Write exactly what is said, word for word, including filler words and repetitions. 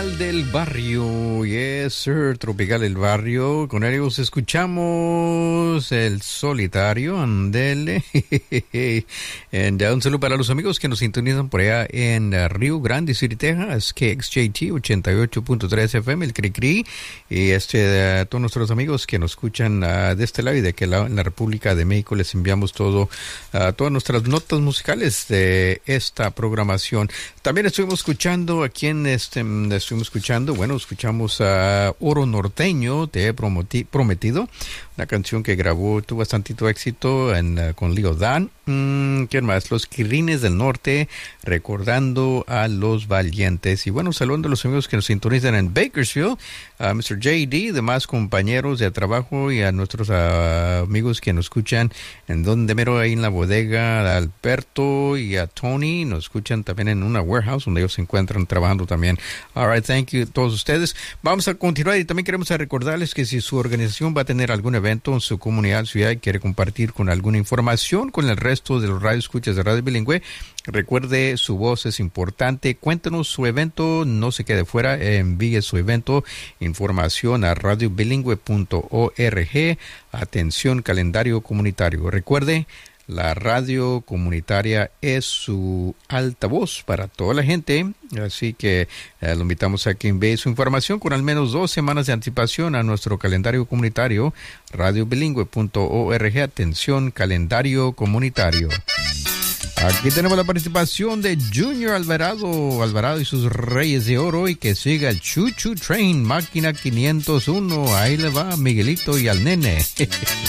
Del barrio, yes sir, Tropical del barrio. Con ellos escuchamos El Solitario, andele. And, uh, un saludo para los amigos que nos sintonizan por allá en uh, Rio Grande City, Texas, K X J T ochenta y ocho punto tres F M, el Cri Cri. Y este, uh, todos nuestros amigos que nos escuchan uh, de este lado y de aquel lado en la República de México, les enviamos todo, uh, todas nuestras notas musicales de esta programación. También estuvimos escuchando aquí en este, estuvimos escuchando, bueno, escuchamos a Oro Norteño, Te he prometi- prometido, una canción que grabó, tuvo bastantito éxito en, uh, con Leo Dan. Mm, ¿Quién más? Los Quirrines del Norte, Recordando a los Valientes. Y bueno, saludando a los amigos que nos sintonizan en Bakersfield, a mister J D, demás compañeros de trabajo y a nuestros uh, amigos que nos escuchan en donde mero ahí en la bodega, a Alberto y a Tony, nos escuchan también en una warehouse donde ellos se encuentran trabajando también. All right, thank you a todos ustedes. Vamos a continuar y también queremos recordarles que si su organización va a tener algún evento en su comunidad, ciudad y quiere compartir con alguna información con el resto de los radioescuchas de Radio Bilingüe, recuerde, su voz es importante. Cuéntenos su evento, no se quede fuera, envíe su evento, información a radio bilingüe punto org. Atención, calendario comunitario. Recuerde, la radio comunitaria es su altavoz para toda la gente, así que eh, lo invitamos a que envíe su información con al menos dos semanas de anticipación a nuestro calendario comunitario, radio bilingüe punto org. Atención, calendario comunitario. Aquí tenemos la participación de Junior Alvarado, Alvarado y sus Reyes de Oro, y que siga el Choo Choo Train, máquina quinientos uno. Ahí le va Miguelito y al nene.